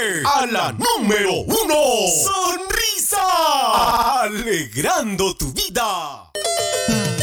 a la número 1. ¡Sonrisa! Alegrando tu vida.